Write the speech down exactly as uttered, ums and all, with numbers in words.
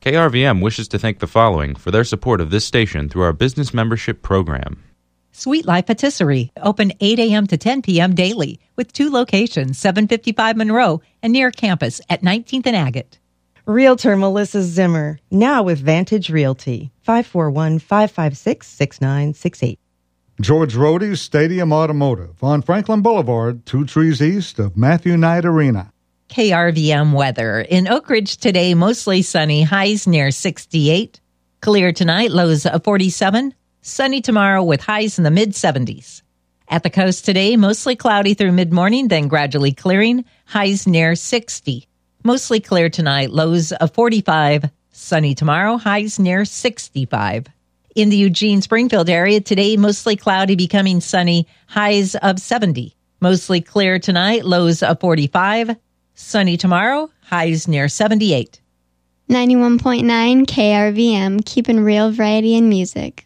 K R V M wishes to thank the following for their support of this station through our business membership program. Sweet Life Patisserie, open eight a.m. to ten p.m. daily, with two locations, seven fifty-five Monroe and near campus at nineteenth and Agate. Realtor Melissa Zimmer, now with Vantage Realty, five four one, five five six, six nine six eight. George Rohde's Stadium Automotive on Franklin Boulevard, two trees east of Matthew Knight Arena. K R V M weather. In Oak Ridge today, mostly sunny, highs near sixty-eight. Clear tonight, lows of forty-seven. Sunny tomorrow with highs in the mid-seventies. At the coast today, mostly cloudy through mid-morning, then gradually clearing, highs near sixty. Mostly clear tonight, lows of forty-five. Sunny tomorrow, highs near sixty-five. In the Eugene-Springfield area, today mostly cloudy, becoming sunny, highs of seventy. Mostly clear tonight, lows of forty-five. Sunny tomorrow, highs near seventy-eight. ninety-one point nine K R V M, keeping real variety in music.